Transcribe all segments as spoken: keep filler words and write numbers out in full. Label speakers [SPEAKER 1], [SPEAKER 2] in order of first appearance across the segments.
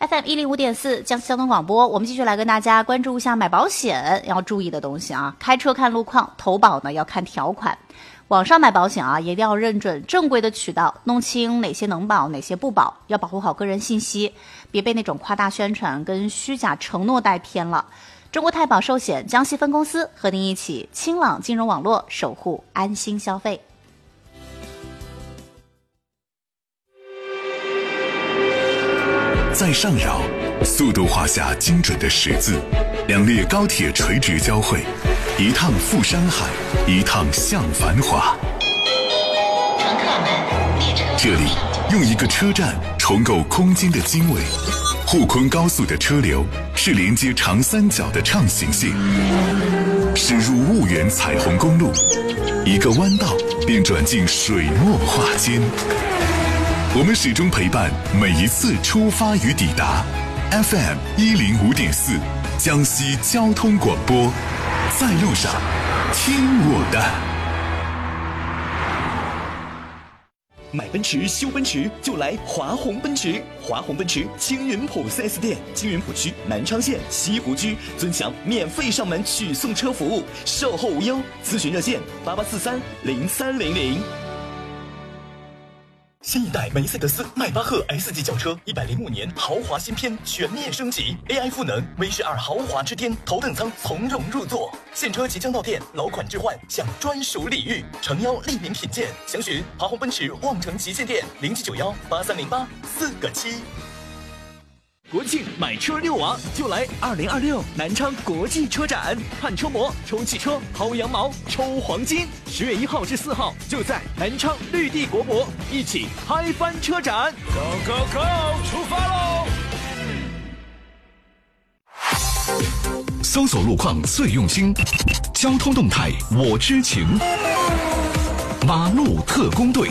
[SPEAKER 1] F M 一零五点四江西交通广播，我们继续来跟大家关注一下买保险要注意的东西啊。开车看路况，投保呢要看条款。网上买保险啊，一定要认准正规的渠道，弄清哪些能保，哪些不保，要保护好个人信息，别被那种夸大宣传跟虚假承诺带偏了。中国太保寿险江西分公司和您一起，清朗金融网络，守护安心消费。
[SPEAKER 2] 在上饶，速度画下精准的十字，两列高铁垂直交汇，一趟赴山海，一趟向繁华。
[SPEAKER 3] 乘客们，列车
[SPEAKER 2] 这里用一个车站重构空间的经纬。沪昆高速的车流是连接长三角的畅行线，驶入婺源彩虹公路，一个弯道便转进水墨画间。我们始终陪伴每一次出发与抵达。 F M 一零五点四江西交通广播，在路上听我的。
[SPEAKER 4] 买奔驰修奔驰就来华宏奔驰，华宏奔驰青云浦 四 S 店，青云浦区南昌县西湖居，尊享免费上门取送车服务，售后无忧，咨询热线八八四三零三零零。新一代梅赛德斯迈巴赫 S 级轿车，一百零五年豪华新篇全面升级 ，A I 赋能 V 十二豪华之巅，头等舱从容入座。现车即将到店，老款置换享专属礼遇，诚邀莅临品鉴。详询华宏奔驰望城旗舰店零七九幺八三零八四个七。国庆买车遛娃就来二零二六南昌国际车展，看车模、抽汽车、薅羊毛、抽黄金。十月一号至四号就在南昌绿地国博，一起嗨翻车展 ！Go Go Go， 出发喽！
[SPEAKER 2] 搜索路况最用心，交通动态我知情。马路特工队。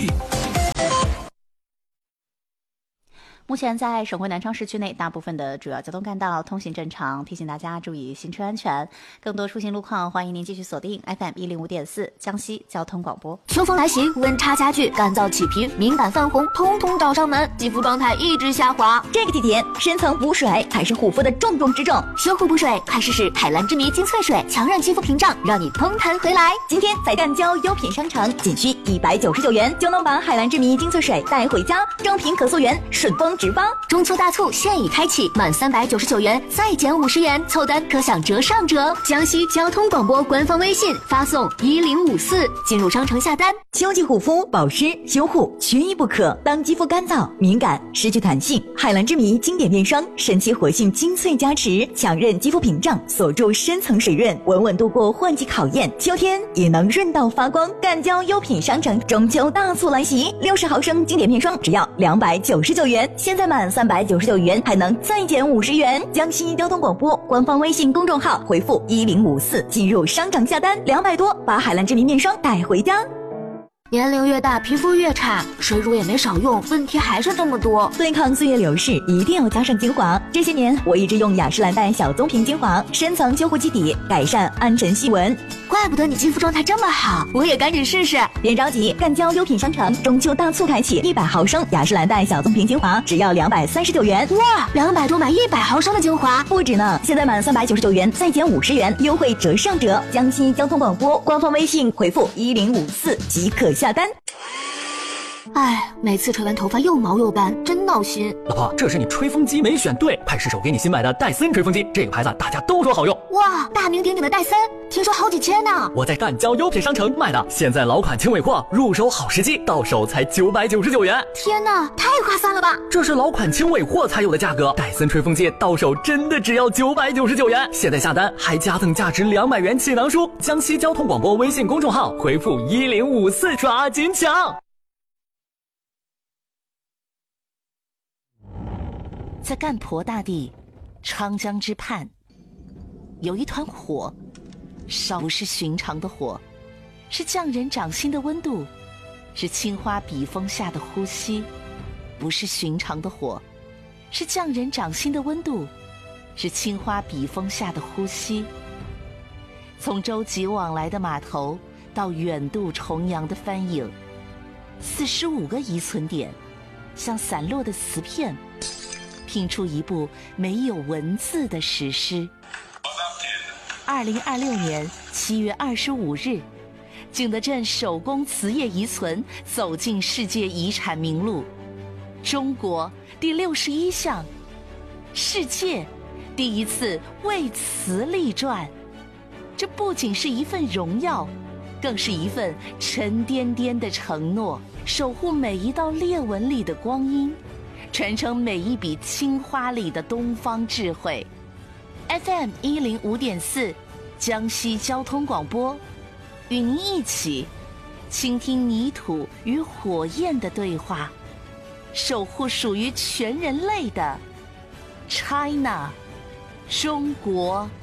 [SPEAKER 1] 目前在省会南昌市区内，大部分的主要交通干道通行正常，提醒大家注意行车安全。更多出行路况，欢迎您继续锁定 F M 一零五点四江西交通广播。
[SPEAKER 5] 秋风来袭，温差加剧，干燥起皮、敏感泛红，通通找上门，肌肤状态一直下滑。
[SPEAKER 6] 这个季节，深层补水才是护肤的重中之重。
[SPEAKER 5] 修护补水，快试试海蓝之谜精粹水，强韧肌肤屏障，让你通弹回来。
[SPEAKER 6] 今天在赣胶优品商城，仅需一百九十九元就能把海蓝之谜精粹水带回家，正品可溯源，顺丰直发。
[SPEAKER 5] 中秋大促现已开启，满三百九十九元再减五十元，凑单可享折上折。江西交通广播官方微信发送一零五四进入商城下单。
[SPEAKER 6] 秋季护肤保湿修护缺一不可，当肌肤干燥敏感失去弹性，海蓝之谜经典面霜神奇活性精粹加持，强韧肌肤屏障，锁住深层水润，稳稳度过换季考验，秋天也能润到发光。赣胶优品商城中秋大促来袭，六十毫升经典面霜只要两百九十九元，现在满三百九十九元还能再减五十元。江西交通广播官方微信公众号回复一零五四进入商场下单，两百多把海蓝之谜面霜带回家。
[SPEAKER 5] 年龄越大，皮肤越差，水乳也没少用，问题还是这么多。
[SPEAKER 6] 对抗岁月流逝，一定要加上精华。这些年，我一直用雅诗兰黛小棕瓶精华，深层修护基底，改善暗沉细纹。
[SPEAKER 5] 怪不得你肌肤状态这么好，我也赶紧试试。
[SPEAKER 6] 别着急，赣胶优品商城中秋大促开启，一百毫升雅诗兰黛小棕瓶精华只要两百三十九元。
[SPEAKER 5] 哇，两百多买一百毫升的精华，
[SPEAKER 6] 不止呢！现在满三百九十九元再减五十元，优惠折上折。江西交通广播官方微信回复一零五四即可下单。
[SPEAKER 5] 哎，每次吹完头发又毛又干，真闹心。
[SPEAKER 7] 老婆，这是你吹风机没选对，派失手给你新买的戴森吹风机，这个牌子大家都说好用。
[SPEAKER 5] 哇，大名鼎鼎的戴森，听说好几千呢。
[SPEAKER 7] 我在赣胶优品商城买的，现在老款轻尾货，入手好时机，到手才九百九十九元。
[SPEAKER 5] 天哪，太划算了吧！
[SPEAKER 7] 这是老款轻尾货才有的价格，戴森吹风机到手真的只要九百九十九元。现在下单还加赠价值两百元气囊书。江西交通广播微信公众号回复一零五四抓紧抢。
[SPEAKER 3] 在赣婆大地昌江之畔，有一团火，烧不是寻常的火，是匠人掌心的温度，是青花笔锋下的呼吸。不是寻常的火，是匠人掌心的温度，是青花笔锋下的呼吸。从舟楫往来的码头到远渡重洋的帆影，四十五个遗存点像散落的瓷片， 拼出一部没有文字的史诗。二零二六年七月二十五日，景德镇手工瓷业遗存走进世界遗产名录，中国第六十一项，世界第一次为瓷立传。这不仅是一份荣耀，更是一份沉甸甸的承诺，守护每一道裂纹里的光阴，传承每一笔青花里的东方智慧。F M 一零五点四，江西交通广播，与您一起倾听泥土与火焰的对话，守护属于全人类的 China 中国。